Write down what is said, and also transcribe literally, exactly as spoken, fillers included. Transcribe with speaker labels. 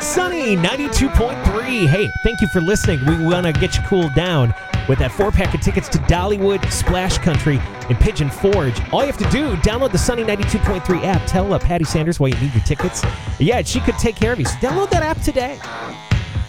Speaker 1: Sunny ninety-two point three. Hey, thank you for listening. We want to get you cooled down with that four-pack of tickets to Dollywood, Splash Country, and Pigeon Forge. All you have to do, download the Sunny ninety-two point three app. Tell uh, Patty Sanders why you need your tickets. Yeah, she could take care of you. So download that app today.